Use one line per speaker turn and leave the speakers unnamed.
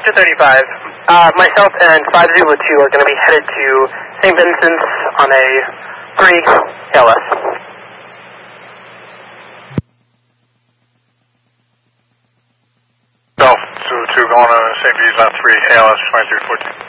Sector 35. Myself and 5 Zulu 2 are going to be headed to St. Vincent's on a 3 ALS.
Golf Zulu 2 going on St. V's on 3 ALS 2314.